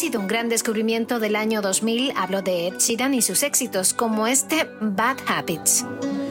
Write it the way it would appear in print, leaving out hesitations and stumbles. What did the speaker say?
sido un gran descubrimiento del año 2000, hablo de Ed Sheeran y sus éxitos, como este Bad Habits.